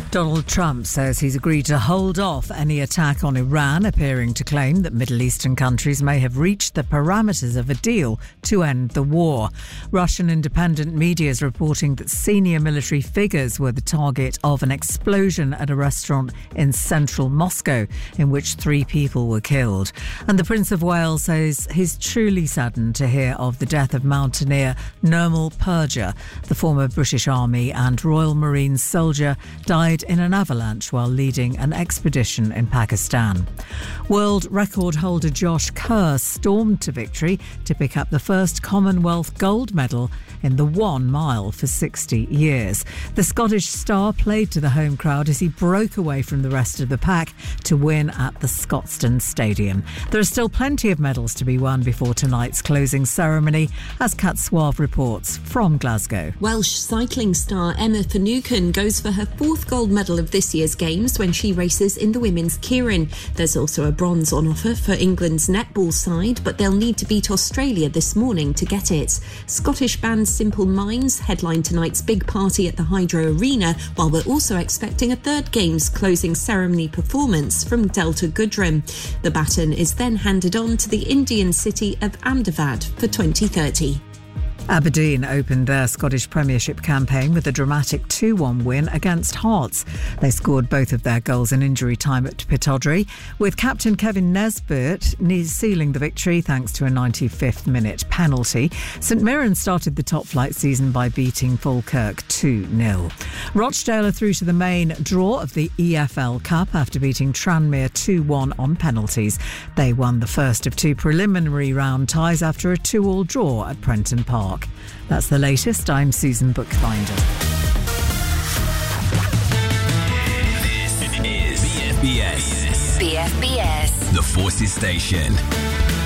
Donald Trump says he's agreed to hold off any attack on Iran, appearing to claim that Middle Eastern countries may have reached the parameters of a deal to end the war. Russian independent media is reporting that senior military figures were the target of an explosion at a restaurant in central Moscow, in which 3 people were killed. And the Prince of Wales says he's truly saddened to hear of the death of mountaineer Nirmal Purja. The former British Army and Royal Marines soldier died in an avalanche while leading an expedition in Pakistan. World record holder Josh Kerr stormed to victory to pick up the first Commonwealth gold medal in the 1 mile for 60 years. The Scottish star played to the home crowd as he broke away from the rest of the pack to win at the Scotstoun Stadium. There are still plenty of medals to be won before tonight's closing ceremony, as Kat Suave reports from Glasgow. Welsh cycling star Emma Finucane goes for her 4th gold medal of this year's Games when she races in the women's keirin. There's also a bronze on offer for England's netball side, but they'll need to beat Australia this morning to get it. Scottish band Simple Minds headline tonight's big party at the Hydro Arena, while we're also expecting a 3rd Games closing ceremony performance from Delta Goodrem. The baton is then handed on to the Indian city of Ahmedabad for 2030. Aberdeen opened their Scottish Premiership campaign with a dramatic 2-1 win against Hearts. They scored both of their goals in injury time at Pittodrie, with captain Kevin Nesbitt sealing the victory thanks to a 95th minute penalty. St Mirren started the top flight season by beating Falkirk 2-0. Rochdale are through to the main draw of the EFL Cup after beating Tranmere 2-1 on penalties. They won the first of 2 preliminary round ties after a 2-2 draw at Prenton Park. That's the latest. I'm Susan Bookbinder. This is BFBS. BFBS. The Forces Station.